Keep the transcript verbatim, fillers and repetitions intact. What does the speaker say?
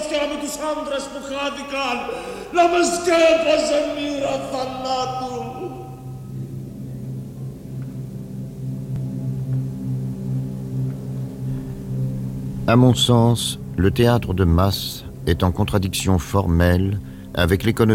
βαθιά με τους άντρες που χάθηκαν, να με σκέπασε μοίρα θανάτου. À mon sens, le théâtre de masse est en contradiction formelle avec l'économie